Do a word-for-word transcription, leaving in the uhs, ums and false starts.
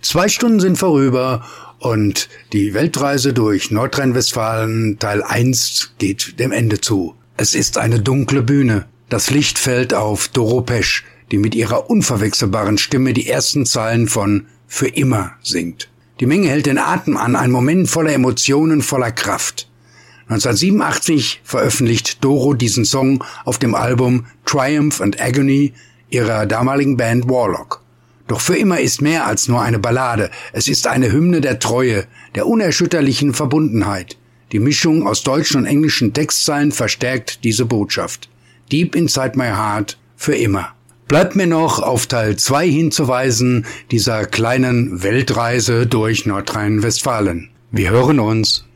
Zwei Stunden sind vorüber und die Weltreise durch Nordrhein-Westfalen Teil eins geht dem Ende zu. Es ist eine dunkle Bühne. Das Licht fällt auf Doro Pesch, die mit ihrer unverwechselbaren Stimme die ersten Zeilen von Für immer singt. Die Menge hält den Atem an, ein Moment voller Emotionen, voller Kraft. neunzehnhundertsiebenundachtzig veröffentlicht Doro diesen Song auf dem Album Triumph and Agony ihrer damaligen Band Warlock. Doch Für immer ist mehr als nur eine Ballade. Es ist eine Hymne der Treue, der unerschütterlichen Verbundenheit. Die Mischung aus deutschen und englischen Textzeilen verstärkt diese Botschaft. Deep inside my heart, für immer. Bleibt mir noch auf Teil zwei hinzuweisen, dieser kleinen Weltreise durch Nordrhein-Westfalen. Wir hören uns.